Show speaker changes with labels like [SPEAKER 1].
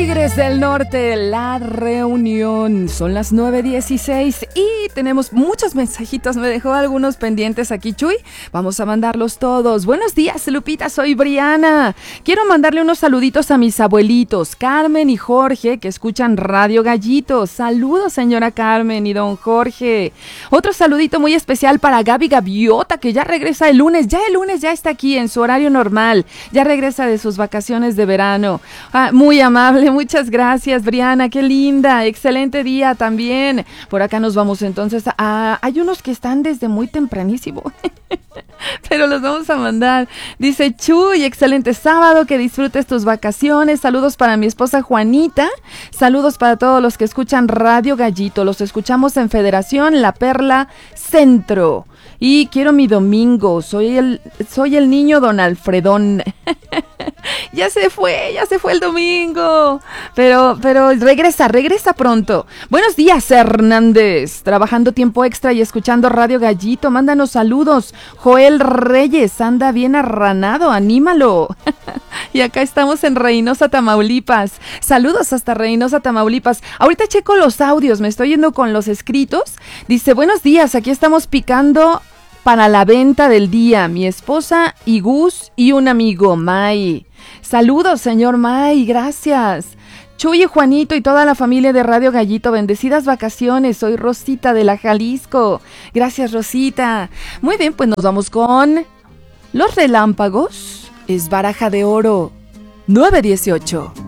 [SPEAKER 1] Tigres del Norte, La Reunión. Son las 9:16 y tenemos muchos mensajitos. Me dejó algunos pendientes aquí, Chuy. Vamos a mandarlos todos. Buenos días, Lupita, soy Briana. Quiero mandarle unos saluditos a mis abuelitos, Carmen y Jorge, que escuchan Radio Gallito. Saludos, señora Carmen y don Jorge. Otro saludito muy especial para Gaby Gaviota, que ya regresa el lunes. Ya el lunes ya está aquí en su horario normal. Ya regresa de sus vacaciones de verano. Muy amable, muchas gracias, Briana, qué linda, excelente día también. Por acá nos vamos entonces hay unos que están desde muy tempranísimo, pero los vamos a mandar. Dice Chuy, excelente sábado, que disfrutes tus vacaciones. Saludos para mi esposa Juanita, saludos para todos los que escuchan Radio Gallito. Los escuchamos en Federación La Perla Centro. Y quiero mi domingo, soy el niño don Alfredón. Ya se fue el domingo. Pero regresa pronto. Buenos días, Hernández. Trabajando tiempo extra y escuchando Radio Gallito. Mándanos saludos. Joel Reyes, anda bien arranado, anímalo. Y acá estamos en Reynosa, Tamaulipas. Saludos hasta Reynosa, Tamaulipas. Ahorita checo los audios, me estoy yendo con los escritos. Dice, buenos días, aquí estamos picando para la venta del día. Mi esposa y Gus y un amigo, May. Saludos, señor May, gracias. Chuy y Juanito y toda la familia de Radio Gallito, bendecidas vacaciones. Soy Rosita de la Jalisco. Gracias, Rosita. Muy bien, pues nos vamos con Los Relámpagos. Es Baraja de Oro, 9:18.